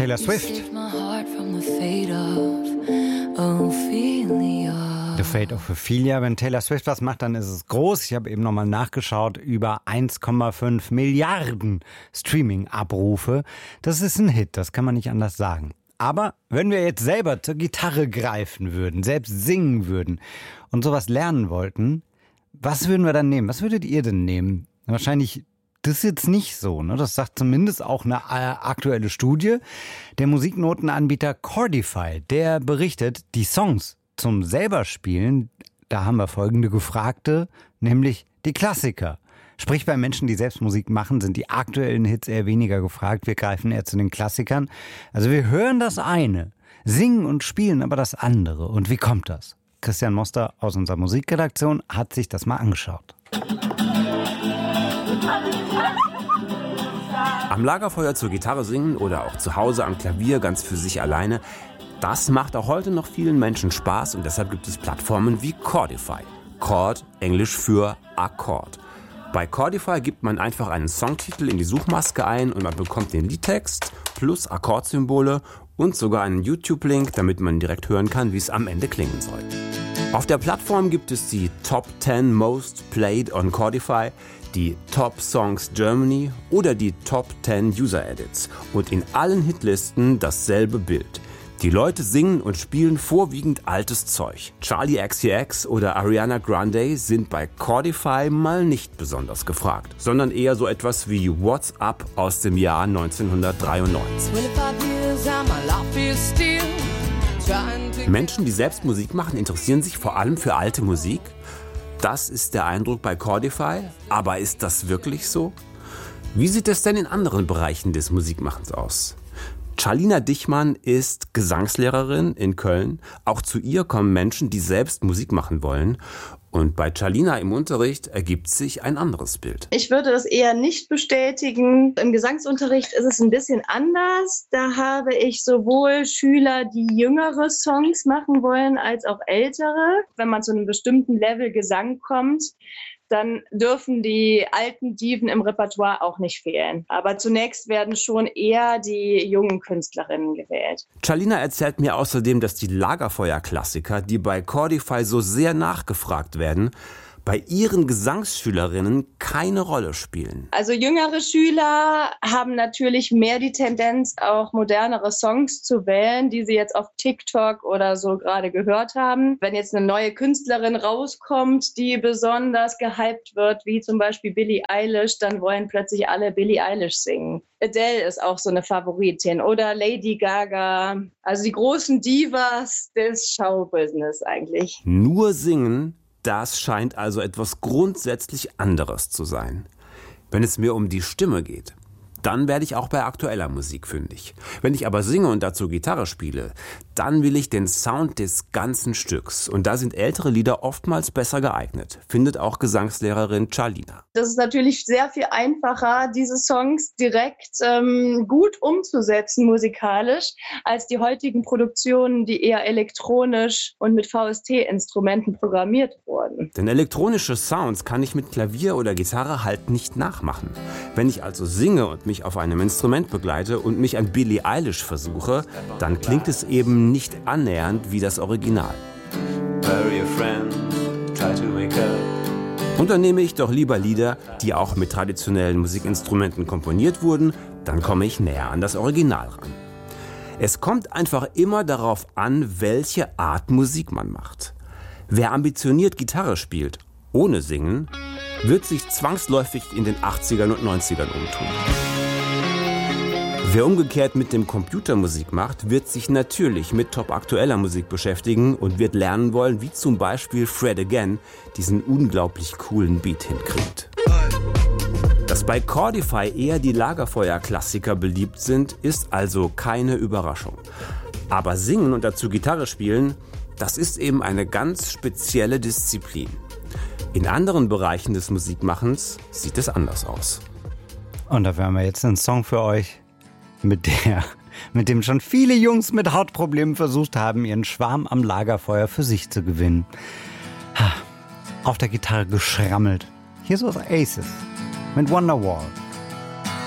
Taylor Swift. The Fate of Ophelia. Wenn Taylor Swift was macht, dann ist es groß. Ich habe eben nochmal nachgeschaut, über 1,5 Milliarden Streaming-Abrufe. Das ist ein Hit, das kann man nicht anders sagen. Aber wenn wir jetzt selber zur Gitarre greifen würden, selbst singen würden und sowas lernen wollten, was würden wir dann nehmen? Was würdet ihr denn nehmen? Wahrscheinlich das ist jetzt nicht so, ne? Das sagt zumindest auch eine aktuelle Studie. Der Musiknotenanbieter Chordify, der berichtet, die Songs zum selber spielen, da haben wir folgende Gefragte, nämlich die Klassiker. Sprich, bei Menschen, die selbst Musik machen, sind die aktuellen Hits eher weniger gefragt. Wir greifen eher zu den Klassikern. Also wir hören das eine, singen und spielen aber das andere. Und wie kommt das? Christian Moster aus unserer Musikredaktion hat sich das mal angeschaut. Am Lagerfeuer zur Gitarre singen oder auch zu Hause am Klavier ganz für sich alleine, das macht auch heute noch vielen Menschen Spaß und deshalb gibt es Plattformen wie Chordify. Chord, Englisch für Akkord. Bei Chordify gibt man einfach einen Songtitel in die Suchmaske ein und man bekommt den Liedtext plus Akkordsymbole und sogar einen YouTube-Link, damit man direkt hören kann, wie es am Ende klingen soll. Auf der Plattform gibt es die Top 10 Most Played on Chordify, die Top Songs Germany oder die Top 10 User Edits. Und in allen Hitlisten dasselbe Bild. Die Leute singen und spielen vorwiegend altes Zeug. Charli XCX oder Ariana Grande sind bei Chordify mal nicht besonders gefragt, sondern eher so etwas wie What's Up aus dem Jahr 1993. Menschen, die selbst Musik machen, interessieren sich vor allem für alte Musik. Das ist der Eindruck bei Chordify. Aber ist das wirklich so? Wie sieht es denn in anderen Bereichen des Musikmachens aus? Charlina Dichmann ist Gesangslehrerin in Köln. Auch zu ihr kommen Menschen, die selbst Musik machen wollen. Und bei Charlina im Unterricht ergibt sich ein anderes Bild. Ich würde das eher nicht bestätigen. Im Gesangsunterricht ist es ein bisschen anders. Da habe ich sowohl Schüler, die jüngere Songs machen wollen, als auch ältere. Wenn man zu einem bestimmten Level Gesang kommt, dann dürfen die alten Diven im Repertoire auch nicht fehlen. Aber zunächst werden schon eher die jungen Künstlerinnen gewählt. Charlina erzählt mir außerdem, dass die Lagerfeuer-Klassiker, die bei Chordify so sehr nachgefragt werden, bei ihren Gesangsschülerinnen keine Rolle spielen. Also jüngere Schüler haben natürlich mehr die Tendenz, auch modernere Songs zu wählen, die sie jetzt auf TikTok oder so gerade gehört haben. Wenn jetzt eine neue Künstlerin rauskommt, die besonders gehypt wird, wie zum Beispiel Billie Eilish, dann wollen plötzlich alle Billie Eilish singen. Adele ist auch so eine Favoritin oder Lady Gaga. Also die großen Divas des Showbusiness eigentlich. Nur singen, das scheint also etwas grundsätzlich anderes zu sein. Wenn es mir um die Stimme geht, dann werde ich auch bei aktueller Musik fündig. Wenn ich aber singe und dazu Gitarre spiele, dann will ich den Sound des ganzen Stücks. Und da sind ältere Lieder oftmals besser geeignet, findet auch Gesangslehrerin Charlina. Das ist natürlich sehr viel einfacher, diese Songs direkt gut umzusetzen musikalisch, als die heutigen Produktionen, die eher elektronisch und mit VST-Instrumenten programmiert wurden. Denn elektronische Sounds kann ich mit Klavier oder Gitarre halt nicht nachmachen. Wenn ich also singe und mich auf einem Instrument begleite und mich an Billie Eilish versuche, dann klingt es eben nicht annähernd wie das Original. Und dann nehme ich doch lieber Lieder, die auch mit traditionellen Musikinstrumenten komponiert wurden, dann komme ich näher an das Original ran. Es kommt einfach immer darauf an, welche Art Musik man macht. Wer ambitioniert Gitarre spielt, ohne Singen, wird sich zwangsläufig in den 80ern und 90ern umtun. Wer umgekehrt mit dem Computer Musik macht, wird sich natürlich mit top-aktueller Musik beschäftigen und wird lernen wollen, wie zum Beispiel Fred Again diesen unglaublich coolen Beat hinkriegt. Dass bei Chordify eher die Lagerfeuer-Klassiker beliebt sind, ist also keine Überraschung. Aber singen und dazu Gitarre spielen, das ist eben eine ganz spezielle Disziplin. In anderen Bereichen des Musikmachens sieht es anders aus. Und dafür haben wir jetzt einen Song für euch, mit dem schon viele Jungs mit Hautproblemen versucht haben, ihren Schwarm am Lagerfeuer für sich zu gewinnen. Auf der Gitarre geschrammelt. Hier ist was Aces mit Wonderwall.